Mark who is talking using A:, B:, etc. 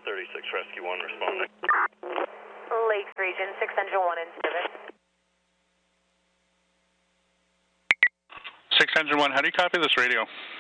A: 36 Rescue 1 responding.
B: Lakes Region, 601 in service.
C: 601, how do you copy this radio?